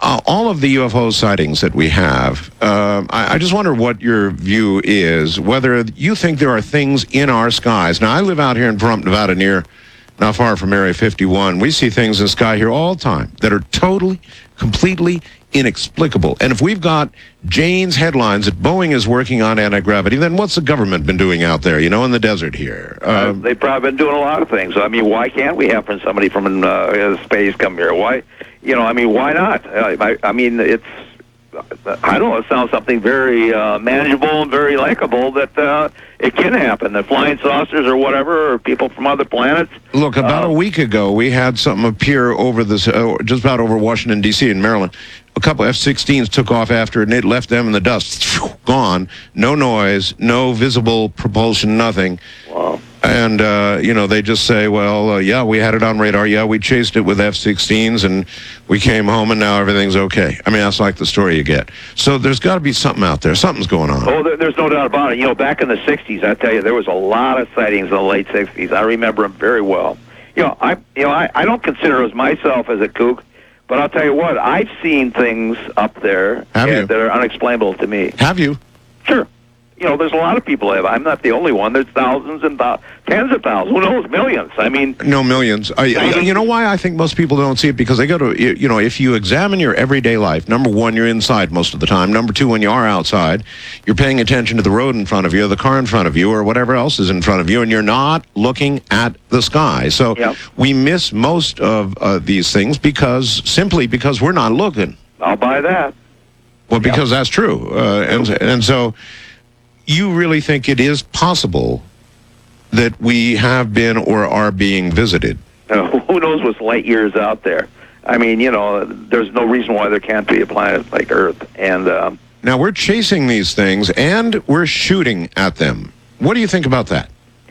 all of the UFO sightings that we have, I just wonder what your view is, whether you think there are things in our skies. Now, I live out here in Pahrump, Nevada, not far from Area 51. We see things in the sky here all the time that are totally, completely inexplicable. And if we've got Jane's headlines that Boeing is working on anti-gravity, then what's the government been doing out there, in the desert here? They've probably been doing a lot of things. I mean, why can't we have somebody from space come here? Why, why not? I mean, I don't know, it sounds something very manageable and very likable that it can happen. The flying saucers or whatever, or people from other planets. Look, about a week ago, we had something appear over this, just about over Washington, D.C. in Maryland. A couple F-16s took off after it, and it left them in the dust. Gone. No noise, no visible propulsion, nothing. Wow. And, they just say, well, yeah, we had it on radar. Yeah, we chased it with F-16s, and we came home, and now everything's okay. I mean, that's like the story you get. So there's got to be something out there. Something's going on. Oh, there's no doubt about it. Back in the 60s, I tell you, there was a lot of sightings in the late 60s. I remember them very well. I don't consider myself as a kook, but I'll tell you what, I've seen things up there that are unexplainable to me. Have you? Sure. There's a lot of people have. I'm not the only one. There's thousands and tens of thousands. Who knows? Millions. I mean... No, millions. You know why I think most people don't see it? Because they go to, if you examine your everyday life, number one, you're inside most of the time. Number two, when you are outside, you're paying attention to the road in front of you, or the car in front of you, or whatever else is in front of you, and you're not looking at the sky. So we miss most of these things simply because we're not looking. I'll buy that. Well, because that's true. And so... You really think it is possible that we have been or are being visited? Who knows what's light years out there? I mean, there's no reason why there can't be a planet like Earth. And now we're chasing these things and we're shooting at them. What do you think about that?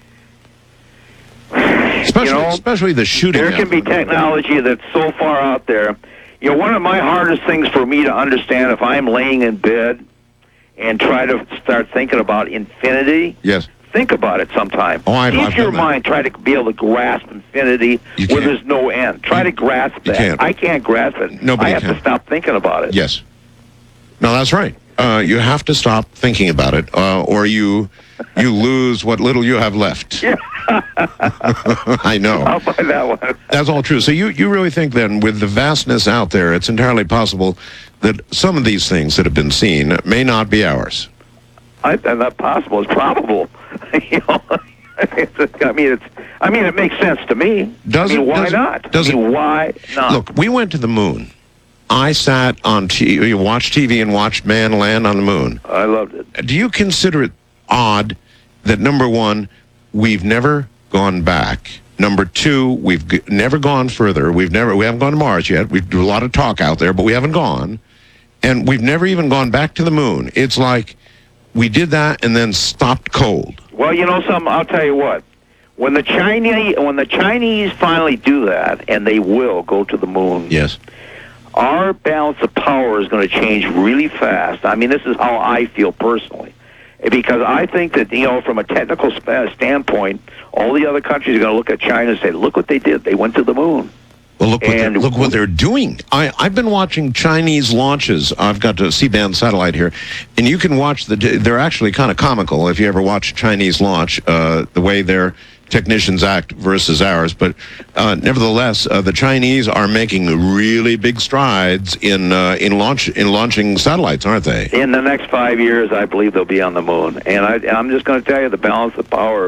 Especially the shooting. There can be technology that's so far out there. One of my hardest things for me to understand, if I'm laying in bed and try to start thinking about infinity. Yes. Think about it sometime. See if your mind try to be able to grasp infinity where there's no end. Try to grasp that. Can't. I can't grasp it. Nobody I have to stop thinking about it. Yes. No, that's right. You have to stop thinking about it, or you lose what little you have left. Yeah. I know. I'll buy that one. That's all true. So you really think then, with the vastness out there, it's entirely possible that some of these things that have been seen may not be ours? That's not possible. It's probable. It makes sense to me. Why not? Why not? Look, we went to the moon. I sat on TV, watched TV and watched man land on the moon. I loved it. Do you consider it odd that, number one, we've never gone back? Number two, we've never gone further. We haven't gone to Mars yet. We do a lot of talk out there, but we haven't gone. And we've never even gone back to the moon. It's like we did that and then stopped cold. Well, I'll tell you what. When the Chinese finally do that, and they will go to the moon. Yes. Our balance of power is going to change really fast. I mean, this is how I feel personally. Because I think that, from a technical standpoint, all the other countries are going to look at China and say, look what they did. They went to the moon. Well, look what they're doing. I've been watching Chinese launches. I've got a C-band satellite here, and you can watch they're actually kind of comical if you ever watch a Chinese launch, the way their technicians act versus ours. But nevertheless, the Chinese are making really big strides in launching satellites, aren't they? In the next 5 years, I believe they'll be on the moon. And I'm just going to tell you, the balance of power.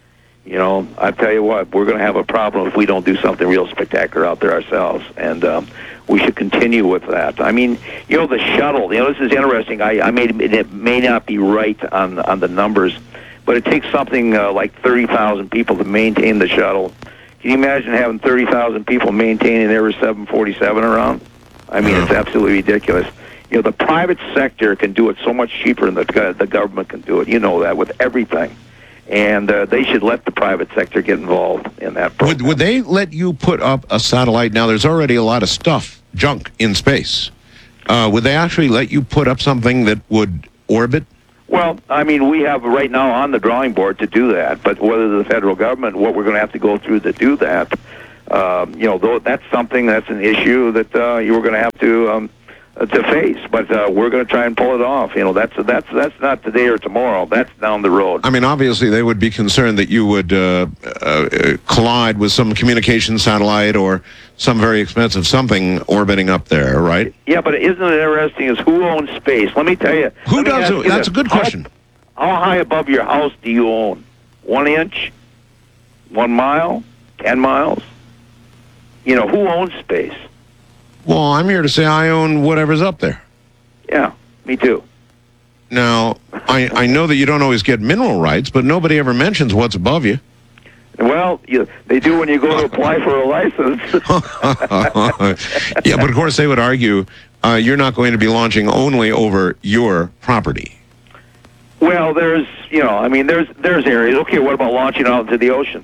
I tell you what, we're going to have a problem if we don't do something real spectacular out there ourselves, and we should continue with that. I mean, the shuttle. This is interesting. It may not be right on the numbers, but it takes something like 30,000 people to maintain the shuttle. Can you imagine having 30,000 people maintaining every 747 around? I mean, it's absolutely ridiculous. The private sector can do it so much cheaper than the government can do it. You know that with everything. And they should let the private sector get involved in that program. Would they let you put up a satellite? Now, there's already a lot of junk in space. Would they actually let you put up something that would orbit? Well, I mean, we have right now on the drawing board to do that. But whether the federal government, what we're going to have to go through to do that, though that's an issue that you were going to have to to face. But we're going to try and pull it off. You know, that's not today or tomorrow. That's down the road. I mean, obviously, they would be concerned that you would collide with some communication satellite or some very expensive something orbiting up there, right? Yeah, but isn't it interesting is who owns space? Let me tell you. Who does it? That's a good question. How high above your house do you own? 1 inch? 1 mile? 10 miles? You know, who owns space? Well, I'm here to say I own whatever's up there. Yeah, me too. Now, I know that you don't always get mineral rights, but nobody ever mentions what's above you. Well, they do when you go to apply for a license. Yeah, but of course they would argue you're not going to be launching only over your property. Well, there's areas. Okay, what about launching out into the ocean?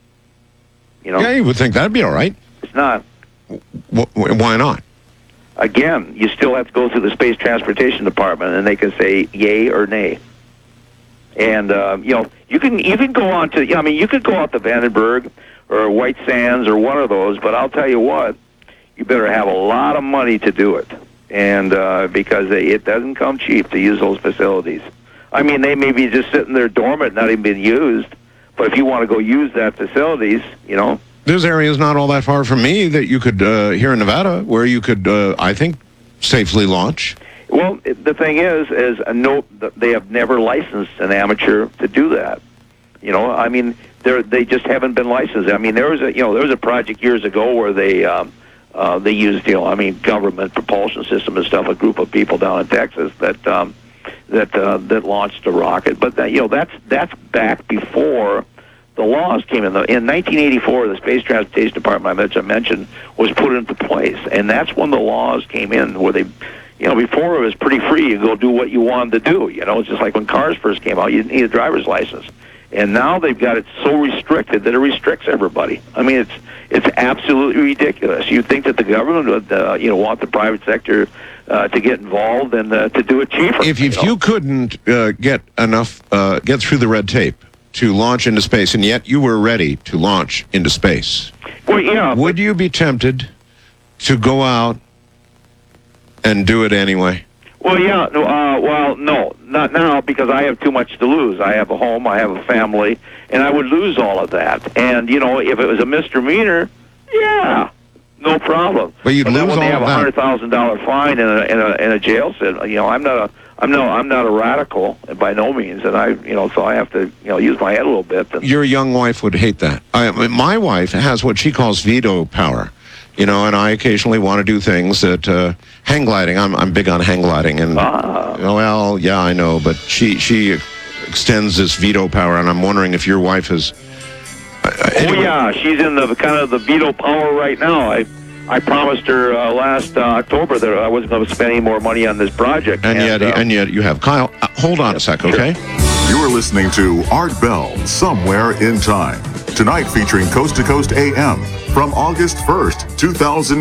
You know, Yeah, you would think that'd be all right. it's not. Why not? Again, you still have to go through the Space Transportation Department, and they can say yay or nay. And you can go on to. I mean, you could go out to Vandenberg or White Sands or one of those. But I'll tell you what, you better have a lot of money to do it, and because it doesn't come cheap to use those facilities. I mean, they may be just sitting there dormant, not even being used. But if you want to go use that facilities, you know. There's areas not all that far from me that you could, here in Nevada, where you could, I think, safely launch. Well, the thing is they have never licensed an amateur to do that. You know, I mean, they just haven't been licensed. I mean, there was a project years ago where they used, government propulsion system and stuff. A group of people down in Texas that launched a rocket, but that's back before the laws came in. In 1984, the Space Transportation Department, I mentioned, was put into place, and that's when the laws came in, where they, before it was pretty free. You go do what you wanted to do. You know, it's just like when cars first came out, you didn't need a driver's license, and now they've got it so restricted that it restricts everybody. I mean, it's absolutely ridiculous. You'd think that the government would, want the private sector to get involved and to do it cheaper. If you couldn't get through the red tape to launch into space, and yet you were ready to launch into space, well, yeah, would you be tempted to go out and do it anyway? Well, yeah. No, not now, because I have too much to lose. I have a home, I have a family, and I would lose all of that. And if it was a misdemeanor, yeah, no problem. But you'd lose then when all they have of that. $100,000 fine in a jail cell, I'm not a radical by no means, and so I have to use my head a little bit. Your young wife would hate that. My wife has what she calls veto power, and I occasionally want to do things that hang gliding. I'm big on hang gliding, and well, yeah, I know, but she extends this veto power, and I'm wondering if your wife is. Anyway. Oh yeah, she's in the kind of the veto power right now. I promised her last October that I wasn't going to spend any more money on this project. And yet you have. Kyle, hold on a sec, okay? You're listening to Art Bell, Somewhere in Time. Tonight featuring Coast to Coast AM from August 1st, 2000.